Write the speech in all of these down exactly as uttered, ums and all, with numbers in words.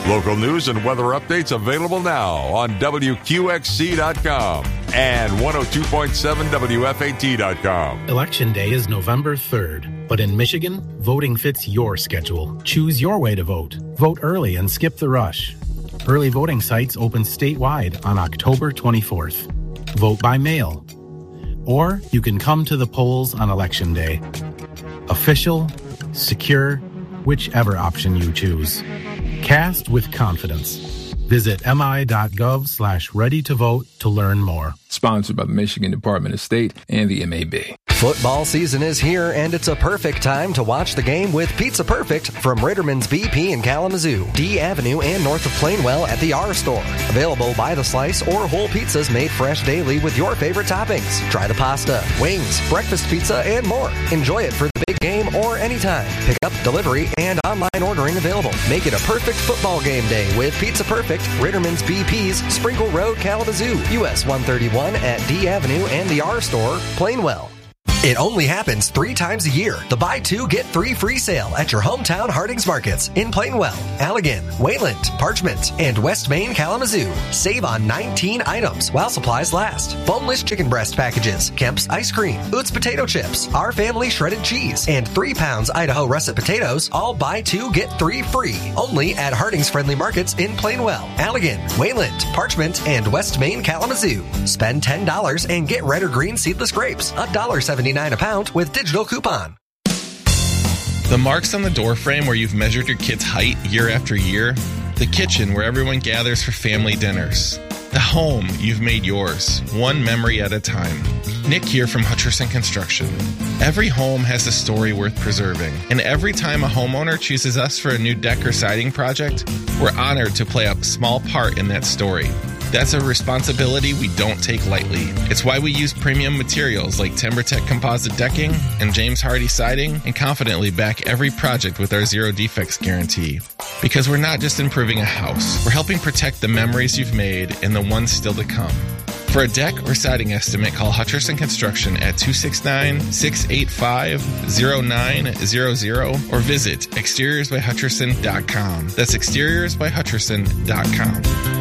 Local news and weather updates available now on W Q X C dot com and one oh two point seven W F A T dot com. Election Day is November third, but in Michigan, voting fits your schedule. Choose your way to vote. Vote early and skip the rush. Early voting sites open statewide on October twenty-fourth. Vote by mail. Or you can come to the polls on Election Day. Official, secure, whichever option you choose. Cast with confidence. Visit mi.gov slash ready to vote to learn more. Sponsored by the Michigan Department of State and the M A B. Football season is here, and it's a perfect time to watch the game with Pizza Perfect from Ritterman's B P in Kalamazoo, D Avenue, and north of Plainwell at the R Store. Available by the slice or whole pizzas made fresh daily with your favorite toppings. Try the pasta, wings, breakfast pizza, and more. Enjoy it for the big game or anytime. Pick up, delivery, and online ordering available. Make it a perfect football game day with Pizza Perfect, Ritterman's B P's, Sprinkle Road, Kalamazoo, U S one thirty-one at D Avenue and the R Store, Plainwell. It only happens three times a year. The buy two, get three free sale at your hometown Harding's Markets in Plainwell, Allegan, Wayland, Parchment, and West Main, Kalamazoo. Save on nineteen items while supplies last. Boneless chicken breast packages, Kemp's ice cream, Utz potato chips, Our Family shredded cheese, and three pounds Idaho russet potatoes, all buy two, get three free. Only at Harding's Friendly Markets in Plainwell, Allegan, Wayland, Parchment, and West Main, Kalamazoo. Spend ten dollars and get red or green seedless grapes, one dollar seventy-nine a pound with digital coupon. The marks on the doorframe where you've measured your kid's height year after year. The kitchen where everyone gathers for family dinners. The home you've made yours, one memory at a time. Nick here from Hutcherson Construction. Every home has a story worth preserving, and every time a homeowner chooses us for a new deck or siding project, we're honored to play a small part in that story. That's a responsibility we don't take lightly. It's why we use premium materials like TimberTech composite decking and James Hardie siding and confidently back every project with our zero defects guarantee. Because we're not just improving a house, we're helping protect the memories you've made and the ones still to come. For a deck or siding estimate, call Hutcherson Construction at two six nine, six eight five, zero nine zero zero or visit exteriors by hutcherson dot com. That's exteriors by hutcherson dot com.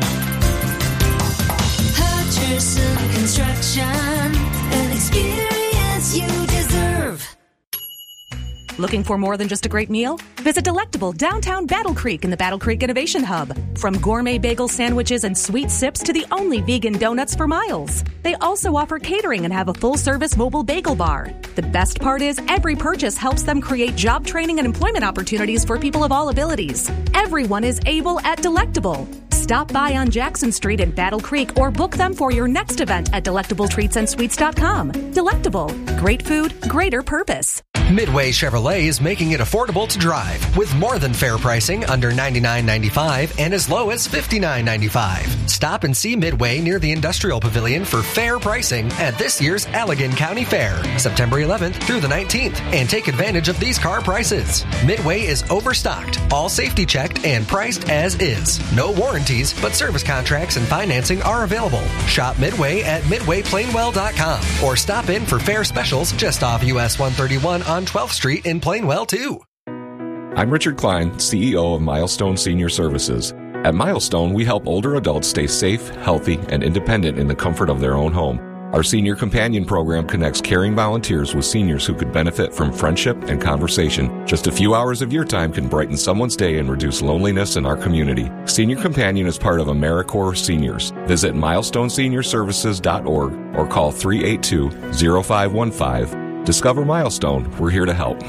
Hutcherson Construction, an experience you deserve. Looking for more than just a great meal? Visit Delectable downtown Battle Creek in the Battle Creek Innovation Hub. From gourmet bagel sandwiches and sweet sips to the only vegan donuts for miles. They also offer catering and have a full-service mobile bagel bar. The best part is every purchase helps them create job training and employment opportunities for people of all abilities. Everyone is able at Delectable. Stop by on Jackson Street in Battle Creek or book them for your next event at delectable treats and sweets dot com. Delectable. Great food, greater purpose. Midway Chevrolet is making it affordable to drive with more than fair pricing under ninety-nine ninety-five and as low as fifty-nine ninety-five. Stop and see Midway near the Industrial Pavilion for fair pricing at this year's Allegan County Fair, September eleventh through the nineteenth, and take advantage of these car prices. Midway is overstocked, all safety checked and priced as is. No warranties, but service contracts and financing are available. Shop Midway at midway plainwell dot com or stop in for fair specials just off U S one thirty-one on twelfth Street in Plainwell, too. I'm Richard Klein, C E O of Milestone Senior Services. At Milestone, we help older adults stay safe, healthy, and independent in the comfort of their own home. Our Senior Companion program connects caring volunteers with seniors who could benefit from friendship and conversation. Just a few hours of your time can brighten someone's day and reduce loneliness in our community. Senior Companion is part of AmeriCorps Seniors. Visit milestone senior services dot org or call three eight two, zero five one five. Discover Milestone. We're here to help.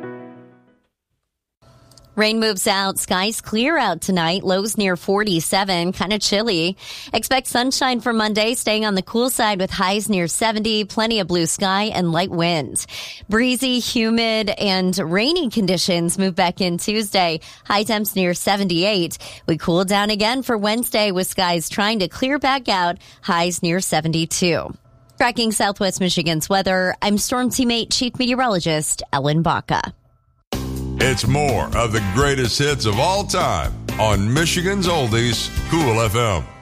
Rain moves out. Skies clear out tonight. Lows near forty-seven. Kind of chilly. Expect sunshine for Monday, staying on the cool side with highs near seventy. Plenty of blue sky and light winds. Breezy, humid, and rainy conditions move back in Tuesday. High temps near seventy-eight. We cool down again for Wednesday with skies trying to clear back out. Highs near seventy-two. Tracking Southwest Michigan's weather, I'm Storm Teammate Chief Meteorologist Ellen Baca. It's more of the greatest hits of all time on Michigan's Oldies, Cool F M.